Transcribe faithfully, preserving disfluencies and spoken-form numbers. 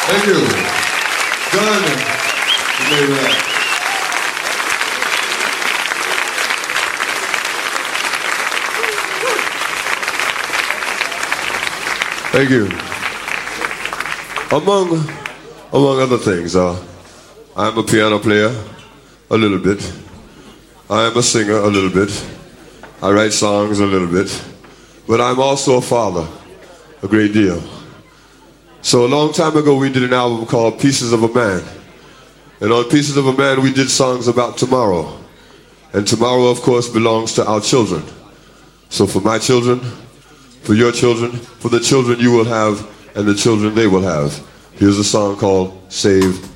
Thank you. Done. Thank you. Among, among other things, uh, I'm a piano player, a little bit. I am a singer, a little bit. I write songs, a little bit. But I'm also a father, a great deal. So a long time ago, we did an album called Pieces of a Man. And on Pieces of a Man, we did songs about tomorrow. And tomorrow, of course, belongs to our children. So for my children, for your children, for the children you will have, and the children they will have, here's a song called Save